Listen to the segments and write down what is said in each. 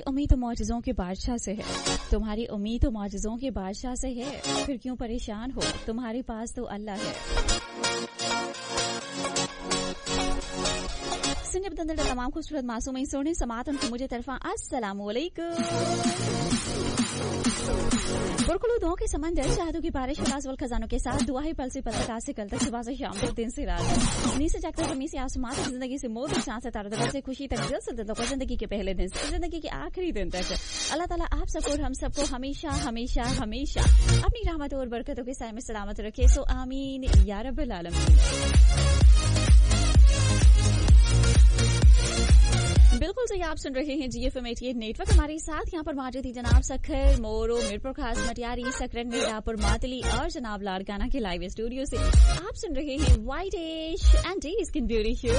امید معجزوں کے بادشاہ سے ہے, تمہاری امید تو معجزوں کے بادشاہ سے ہے, پھر کیوں پریشان ہو, تمہارے پاس تو اللہ ہے. سننے بدندر تمام خوبصورت معصومین سونے سماعت ان کی مجھے طرفاں السلام علیکم. برکلو دعاؤں کے سمندر, شہادوں کی بارش, فلاس والخزانوں کے ساتھ دعا ہے پل سے پل تک, آج سے کل تک, صبح سے شام تک, دن سے رات, نیند سے جاگ کر زمین سے آسمان تک, زندگی سے موت تک, چاند سے تاروں تک, سے خوشی تک, دل سے دل تک, زندگی کے پہلے دن سے زندگی کے آخری دن تک. اللہ تعالیٰ آپ سب کو اور ہم سب کو ہمیشہ ہمیشہ ہمیشہ اپنی رحمتوں اور برکتوں کے سائے میں سلامت رکھے. سو آمین یا رب العالمین. بالکل صحیح, آپ سن رہے ہیں جی ایف ایم 88 نیٹ ورک. ہمارے ساتھ یہاں پر موجود ہیں جناب سکھر, مورو, میرپور خاص, مٹیاری, سکرن, میرپور, ماتلی اور جناب لاڑکانہ کے لائیو اسٹوڈیو سے آپ سن رہے ہیں white S and D skin beauty شو.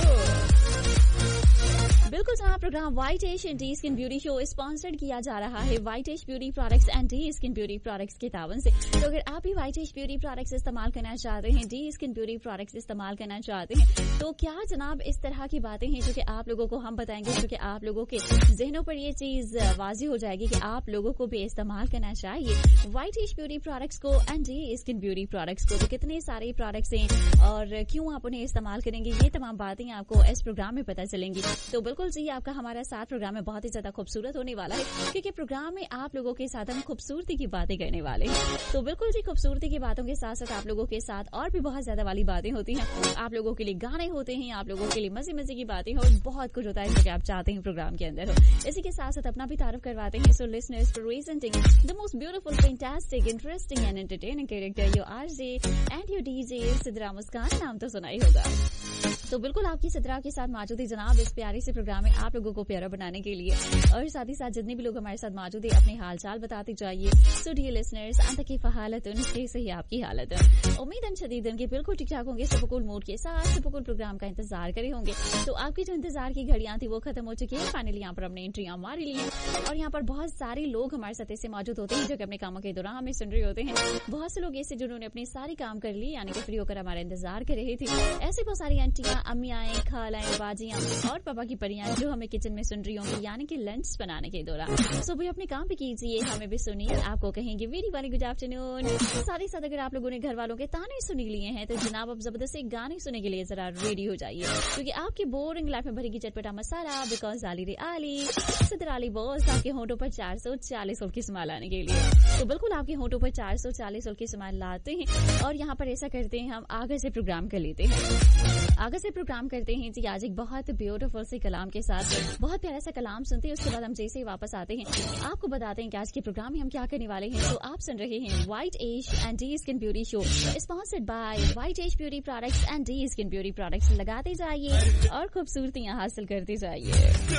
بالکل جہاں programme white S and D skin beauty show sponsored کیا جا رہا ہے white S beauty products and D skin beauty products کے تعاون سے. تو اگر آپ بھی وائٹ ایش بیوٹی پروڈکٹس استعمال کرنا چاہتے ہیں, ڈی اسکن بیوٹی پروڈکٹس استعمال کرنا چاہتے ہیں, تو کیا جناب اس طرح کی باتیں ہیں جو کہ آپ لوگوں کو ہم بتائیں گے, جو کہ آپ لوگوں کے ذہنوں پر یہ چیز واضح ہو جائے گی کہ آپ لوگوں کو بھی استعمال کرنا چاہیے وائٹ ایش بیوٹی پروڈکٹس کو and D skin beauty products کو. تو کتنے سارے پروڈکٹس ہیں اور کیوں آپ انہیں استعمال کریں گے, یہ تمام باتیں آپ کو اس پروگرام میں پتہ چلیں گی. تو بالکل جی, آپ کا ہمارا ساتھ پروگرام میں بہت ہی زیادہ خوبصورت ہونے والا ہے, کیونکہ پروگرام میں آپ لوگوں کے ساتھ ہم خوبصورتی کی باتیں کرنے والے ہیں. تو بالکل جی, خوبصورتی کی باتوں کے ساتھ ساتھ آپ لوگوں کے ساتھ اور بھی بہت زیادہ والی باتیں ہوتی ہیں. آپ لوگوں کے لیے گانے ہوتے ہیں, آپ لوگوں کے لیے مزے مزے کی باتیں اور بہت کچھ ہوتا ہے جو کہ آپ چاہتے ہیں پروگرام کے اندر ہو. اسی کے ساتھ ساتھ اپنا بھی تعارف کرواتے ہیں. سو listeners presenting the most beautiful, fantastic, interesting and entertaining character, your RJ and your DJ Sidra مسکان. نام تو سنا ہی ہوگا. تو بالکل آپ کی سدرا کے ساتھ موجود ہے جناب اس پیارے سے پروگرام میں آپ لوگوں کو پیارا بنانے کے لیے, اور ساتھ ہی ساتھ جتنے بھی لوگ ہمارے ساتھ موجود ہیں اپنے حال چال بتاتے جائیے. سو ڈیئر لسنرز, انت کی حالت ان کے صحیح آپ کی حالت امیدن شدیدن کے بالکل ٹھیک ٹھاک ہوں گے, سپکول موڈ کے ساتھ سپکول پروگرام کا انتظار کرے ہوں گے. تو آپ کی جو انتظار کی گھڑیاں تھی وہ ختم ہو چکی ہے. فائنلی یہاں پر ہم نے انٹریاں ماری لی ہیں, اور یہاں پر بہت سارے لوگ ہمارے ساتھ ایسے موجود ہوتے ہیں جو کہ اپنے کاموں کے دوران ہمیں سن رہے ہوتے ہیں. بہت سے لوگ ایسے جنہوں نے اپنے سارے کام کر لی, یعنی کہ فری ہو کر ہمارا انتظار کر رہے تھے. ایسے بہت ساری آنٹیاں, امیاں, خالائیں, باجیاں اور پاپا کی پریاں جو ہمیں کچن میں سن رہی ہوں گی, یعنی کہ لنچ بنانے کے دوران. سو بھی اپنے کام بھی کیجیے, ہمیں بھی سنیے, آپ کو کہیں گے ویری ویری گڈ آفٹر نون. ساتھ ہی ساتھ اگر آپ لوگوں نے گھر والوں کے تانے سنی لیے ہیں تو جناب اب زبردست ایک گانے سننے کے لیے ذرا ریڈی ہو جائیے, کیونکہ آپ کی بورنگ لائف میں بھری گی چٹپٹا مسالہ, بیکاز علی رے علی صدر علی باس آپ کے ہونٹوں پر 440 کی اسمائل لانے کے لیے. تو بالکل آپ کے ہونٹوں پر 440 کی اسمائل لاتے ہیں, اور یہاں پر ایسا کرتے ہیں ہم آگے سے پروگرام کر لیتے ہیں. آگے سے پروگرام کرتے ہیں جی آج ایک بہت بیوٹیفل سے کلام کے ساتھ, بہت پیارا سا کلام سنتے ہیں. اس کے بعد ہم جیسے ہی واپس آتے ہیں آپ کو بتاتے ہیں کہ آج کے پروگرام میں ہم کیا کرنے والے ہیں. تو آپ سن رہے ہیں white S and D skin beauty show sponsored by white S beauty products and D skin beauty products. لگاتے جائیے اور خوبصورتیاں حاصل کرتے جائیے.